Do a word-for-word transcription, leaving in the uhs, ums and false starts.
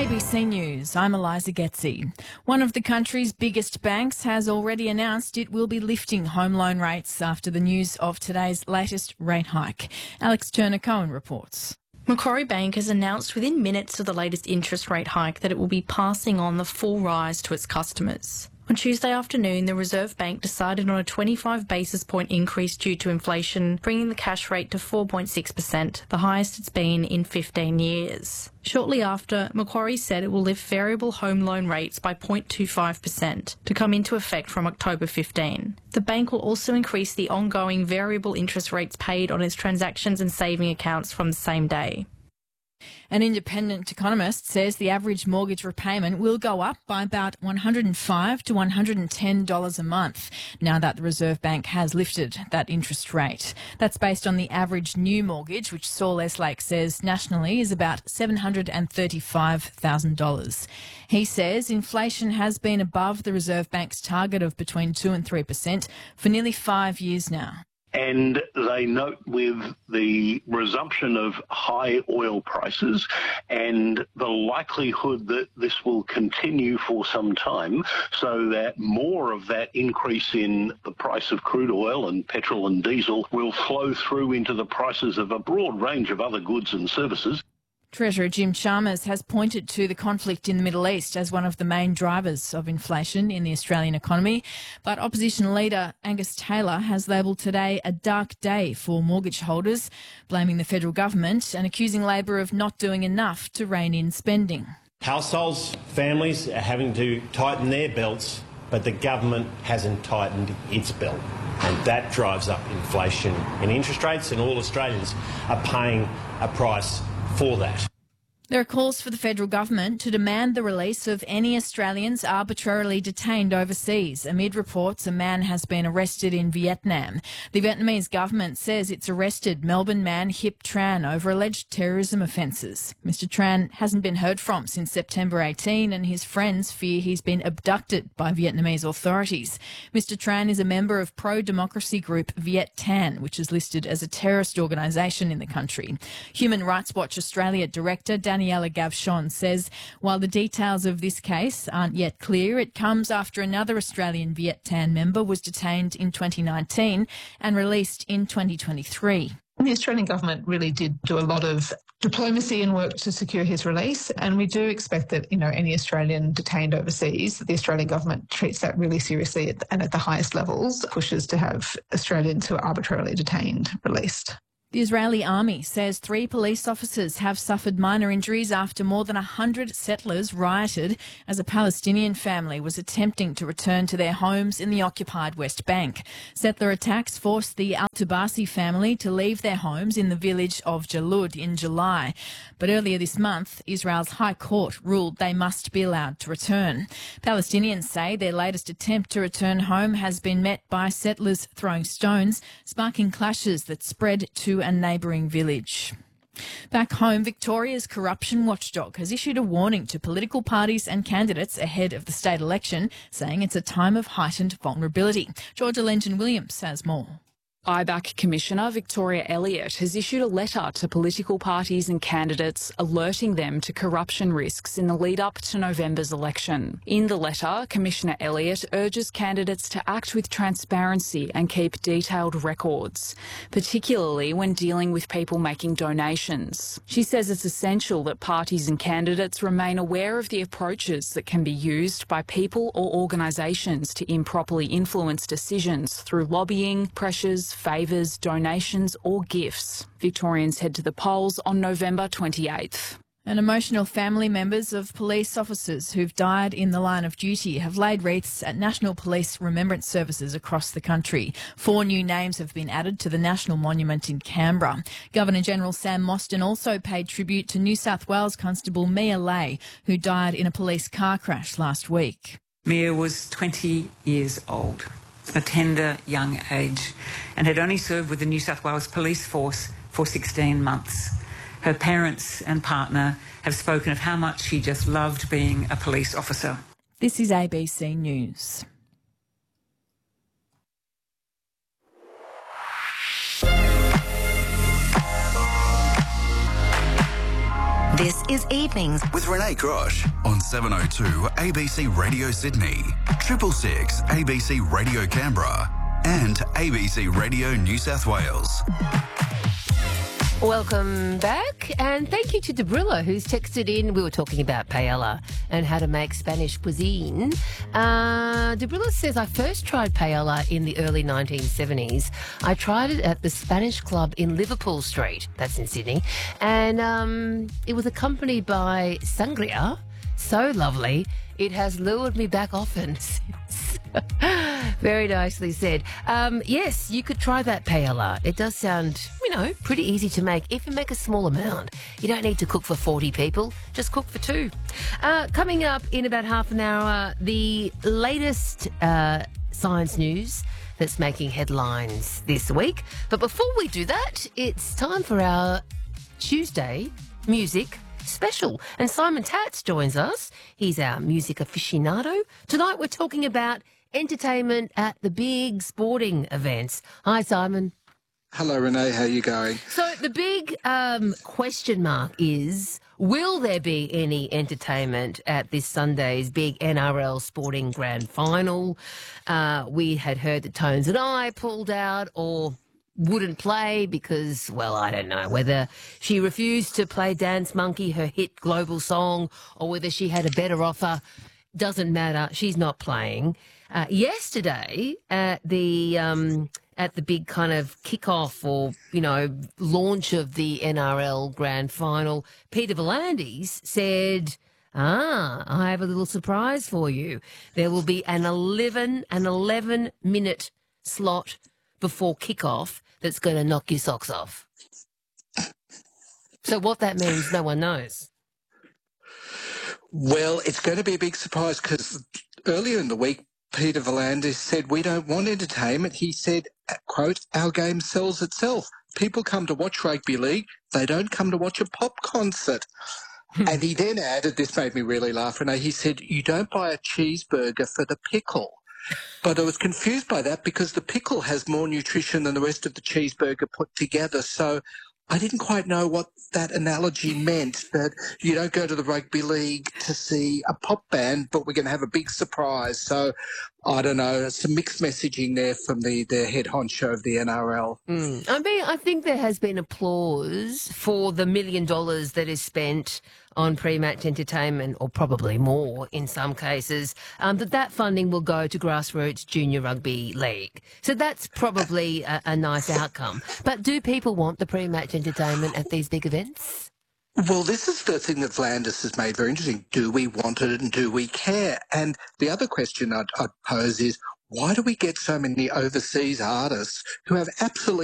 B C News, I'm Eliza Getzi. One of the country's biggest banks has already announced it will be lifting home loan rates after the news of today's latest rate hike. Alex Turner-Cohen reports. Macquarie Bank has announced within minutes of the latest interest rate hike that it will be passing on the full rise to its customers. On Tuesday afternoon, the Reserve Bank decided on a twenty-five basis point increase due to inflation, bringing the cash rate to four point six percent, the highest it's been in fifteen years. Shortly after, Macquarie said it will lift variable home loan rates by zero point two five percent to come into effect from October fifteenth. The bank will also increase the ongoing variable interest rates paid on its transactions and saving accounts from the same day. An independent economist says the average mortgage repayment will go up by about one hundred five to one hundred ten dollars a month now that the Reserve Bank has lifted that interest rate. That's based on the average new mortgage, which Saul Eslake says nationally is about seven hundred thirty-five thousand dollars. He says inflation has been above the Reserve Bank's target of between two and three percent for nearly five years now. And they note with the resumption of high oil prices and the likelihood that this will continue for some time, so that more of that increase in the price of crude oil and petrol and diesel will flow through into the prices of a broad range of other goods and services. Treasurer Jim Chalmers has pointed to the conflict in the Middle East as one of the main drivers of inflation in the Australian economy. But opposition leader Angus Taylor has labelled today a dark day for mortgage holders, blaming the federal government and accusing Labor of not doing enough to rein in spending. Households, families are having to tighten their belts, but the government hasn't tightened its belt. And that drives up inflation and interest rates, and all Australians are paying a price for that. There are calls for the federal government to demand the release of any Australians arbitrarily detained overseas. Amid reports a man has been arrested in Vietnam. The Vietnamese government says it's arrested Melbourne man Hip Tran over alleged terrorism offences. Mister Tran hasn't been heard from since September eighteenth, and his friends fear he's been abducted by Vietnamese authorities. Mister Tran is a member of pro-democracy group Viet Thanh, which is listed as a terrorist organisation in the country. Human Rights Watch Australia Director Dan Daniela Gavshon says while the details of this case aren't yet clear, it comes after another Australian Viet Thanh member was detained in twenty nineteen and released in twenty twenty-three. The Australian government really did do a lot of diplomacy and work to secure his release, and we do expect that, you know, any Australian detained overseas, the Australian government treats that really seriously and at the highest levels pushes to have Australians who are arbitrarily detained released. The Israeli army says three police officers have suffered minor injuries after more than one hundred settlers rioted as a Palestinian family was attempting to return to their homes in the occupied West Bank. Settler attacks forced the Al-Tabasi family to leave their homes in the village of Jalud in July. But earlier this month, Israel's High Court ruled they must be allowed to return. Palestinians say their latest attempt to return home has been met by settlers throwing stones, sparking clashes that spread to a neighbouring village. Back home, Victoria's corruption watchdog has issued a warning to political parties and candidates ahead of the state election, saying it's a time of heightened vulnerability. Georgia Lengen-Williams has more. I BAC Commissioner Victoria Elliott has issued a letter to political parties and candidates alerting them to corruption risks in the lead-up to November's election. In the letter, Commissioner Elliott urges candidates to act with transparency and keep detailed records, particularly when dealing with people making donations. She says it's essential that parties and candidates remain aware of the approaches that can be used by people or organisations to improperly influence decisions through lobbying, pressures, favours, donations or gifts. Victorians head to the polls on November twenty-eighth. And emotional family members of police officers who've died in the line of duty have laid wreaths at National Police Remembrance Services across the country. Four new names have been added to the National Monument in Canberra. Governor-General Sam Mostyn also paid tribute to New South Wales Constable Mia Lay, who died in a police car crash last week. Mia was twenty years old, a tender young age, and had only served with the New South Wales Police Force for sixteen months. Her parents and partner have spoken of how much she just loved being a police officer. This is A B C News. This is Evenings with Renee Grosh on seven oh two A B C Radio Sydney, Triple Six A B C Radio Canberra, and A B C Radio New South Wales. Welcome back, and thank you to Debrilla, who's texted in. We were talking about paella and how to make Spanish cuisine. Uh, Debrilla says, I first tried paella in the early nineteen seventies. I tried it at the Spanish Club in Liverpool Street, that's in Sydney, and um, it was accompanied by sangria. So lovely. It has lured me back often since. Very nicely said. Um, yes, you could try that paella. It does sound, you know, pretty easy to make if you make a small amount. You don't need to cook for forty people. Just cook for two. Uh, coming up in about half an hour, the latest uh, science news that's making headlines this week. But before we do that, it's time for our Tuesday music special. And Simon Tatz joins us. He's our music aficionado. Tonight we're talking about entertainment at the big sporting events. Hi, Simon. Hello, Renee. How are you going? So the big um, question mark is, will there be any entertainment at this Sunday's big N R L Sporting Grand Final? Uh, we had heard that Tones and I pulled out, or wouldn't play because, well, I don't know, whether she refused to play Dance Monkey, her hit global song, or whether she had a better offer. Doesn't matter. She's not playing. Uh, yesterday, at the um, at the big kind of kickoff or, you know, launch of the N R L Grand Final, Peter V'landys said, ah, I have a little surprise for you. There will be an eleven, an eleven minute slot before kickoff that's going to knock your socks off. So what that means, no one knows. Well, it's going to be a big surprise because earlier in the week, Peter V'landys said, we don't want entertainment. He said, quote, our game sells itself. People come to watch rugby league. They don't come to watch a pop concert. And he then added, this made me really laugh, Renee, he said, you don't buy a cheeseburger for the pickle. But I was confused by that because the pickle has more nutrition than the rest of the cheeseburger put together. So I didn't quite know what that analogy meant, that you don't go to the rugby league to see a pop band, but we're going to have a big surprise. So I don't know, some mixed messaging there from the, the head honcho of the N R L. Mm. I mean, I think there has been applause for the million dollars that is spent on pre-match entertainment, or probably more in some cases, um, that that funding will go to grassroots junior rugby league. So that's probably a, a nice outcome. But do people want the pre-match entertainment at these big events? Well, this is the thing that V'landys has made very interesting. Do we want it and do we care? And the other question I'd, I'd pose is, why do we get so many overseas artists who have absolutely